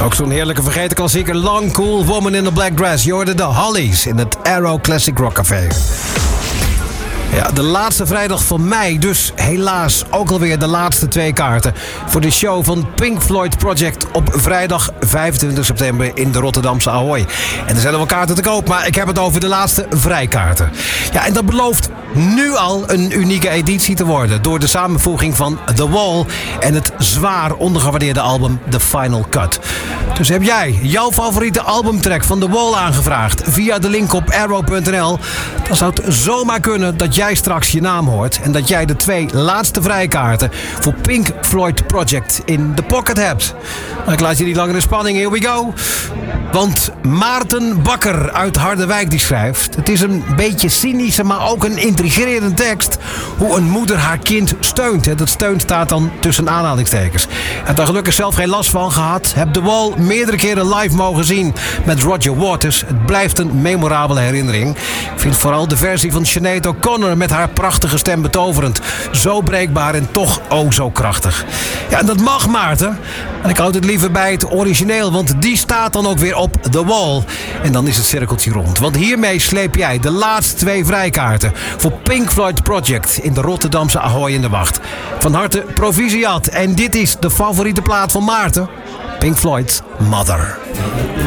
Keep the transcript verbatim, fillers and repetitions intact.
Ook zo'n heerlijke vergeten klassieker Long Cool Woman in the Black Dress. Je hoorde de Hollies in het Arrow Classic Rock Café. Ja, de laatste vrijdag van mei, dus helaas ook alweer de laatste twee kaarten voor de show van Pink Floyd Project op vrijdag vijfentwintig september in de Rotterdamse Ahoy. En er zijn er wel kaarten te koop, maar ik heb het over de laatste vrijkaarten. Ja, en dat belooft nu al een unieke editie te worden door de samenvoeging van The Wall en het zwaar ondergewaardeerde album The Final Cut. Dus heb jij jouw favoriete albumtrack van The Wall aangevraagd via de link op arrow punt n l, dan zou het zomaar kunnen dat jij straks je naam hoort en dat jij de twee laatste vrijkaarten voor Pink Floyd Project in de pocket hebt. Ik laat je niet langer in spanning, here we go. Want Maarten Bakker uit Harderwijk die schrijft: het is een beetje cynische, maar ook een intrigerende tekst hoe een moeder haar kind steunt. Dat steun staat dan tussen aanhalingstekens. Ik heb daar gelukkig zelf geen last van gehad. Heb The Wall meerdere keren live mogen zien met Roger Waters. Het blijft een memorabele herinnering. Ik vind vooral de versie van Sinead O'Connor met haar prachtige stem betoverend. Zo breekbaar en toch oh zo krachtig. Ja, en dat mag, Maarten. En ik houd het liever bij het origineel, want die staat dan ook weer op The Wall. En dan is het cirkeltje rond. Want hiermee sleep jij de laatste twee vrijkaarten voor Pink Floyd Project in de Rotterdamse Ahoy in de wacht. Van harte proficiat. En dit is de favoriete plaat van Maarten. Pink Floyd's Mother.